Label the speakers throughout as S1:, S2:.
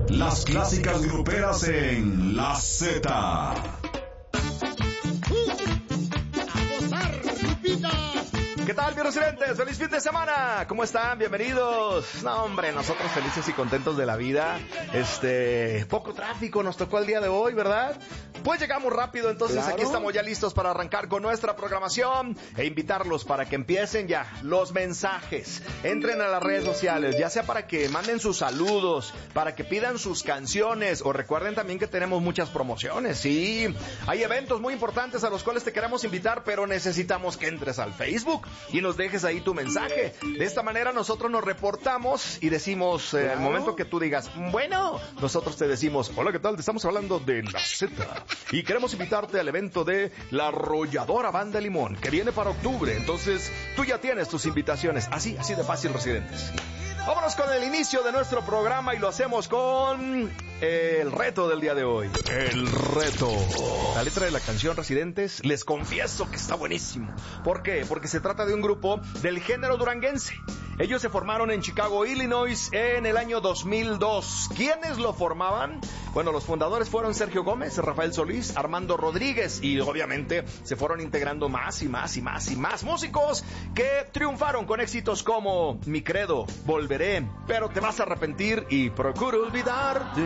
S1: Las clásicas gruperas en La Z.
S2: ¡A gozar, Lupita!
S3: ¿Qué tal, mis residentes? ¡Feliz fin de semana! ¿Cómo están? Bienvenidos. No, hombre, nosotros felices y contentos de la vida. Poco tráfico nos tocó el día de hoy, ¿verdad? Pues llegamos rápido, entonces claro. Aquí estamos ya listos para arrancar con nuestra programación e invitarlos para que empiecen ya los mensajes. Entren a las redes sociales, ya sea para que manden sus saludos, para que pidan sus canciones, o recuerden también que tenemos muchas promociones. Sí, hay eventos muy importantes a los cuales te queremos invitar, pero necesitamos que entres al Facebook y nos dejes ahí tu mensaje. De esta manera nosotros nos reportamos y decimos, al momento que tú digas, bueno, nosotros te decimos, hola, ¿qué tal? Te estamos hablando de La Z. Y queremos invitarte al evento de La Arrolladora Banda Limón, que viene para octubre. Entonces, tú ya tienes tus invitaciones. Así de fácil, residentes. Vámonos con el inicio de nuestro programa y lo hacemos con el reto del día de hoy. El reto. La letra de la canción, residentes, les confieso que está buenísimo. ¿Por qué? Porque se trata de un grupo del género duranguense. Ellos se formaron en Chicago, Illinois, en el año 2002. ¿Quiénes lo formaban? Bueno, los fundadores fueron Sergio Gómez, Rafael Solís, Armando Rodríguez, y obviamente se fueron integrando más y más músicos que triunfaron con éxitos como Mi Credo, Volveré, Pero Te Vas a Arrepentir y Procuro Olvidarte.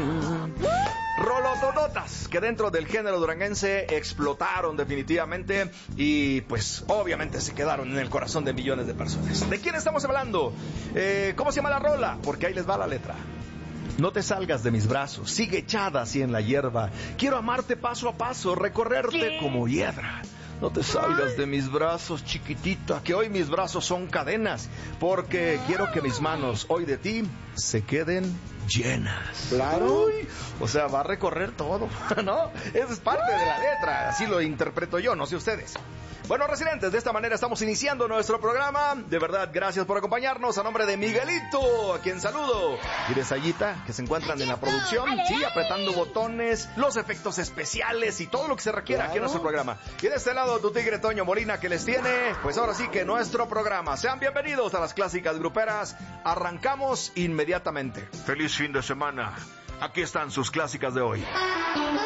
S3: Rolotototas que dentro del género duranguense explotaron definitivamente y pues obviamente se quedaron en el corazón de millones de personas. ¿De quién estamos hablando? ¿Cómo se llama la rola? Porque ahí les va la letra. No te salgas de mis brazos, sigue echada así en la hierba. Quiero amarte paso a paso, recorrerte como hiedra. No te salgas de mis brazos, chiquitita, que hoy mis brazos son cadenas, porque quiero que mis manos hoy de ti se queden llenas.
S2: Claro.
S3: Uy, o sea, va a recorrer todo, ¿no? Esa es parte de la letra, así lo interpreto yo, no sé ustedes. Bueno, residentes, de esta manera estamos iniciando nuestro programa. De verdad, gracias por acompañarnos. A nombre de Miguelito, a quien saludo, y de Sayita, que se encuentran en la producción, sí, apretando botones, los efectos especiales y todo lo que se requiera aquí en nuestro programa. Y de este lado, tu tigre Toño Molina, que les tiene, pues ahora sí que nuestro programa. Sean bienvenidos a las clásicas gruperas. Arrancamos inmediatamente. Feliz fin de semana. Aquí están sus clásicas de hoy.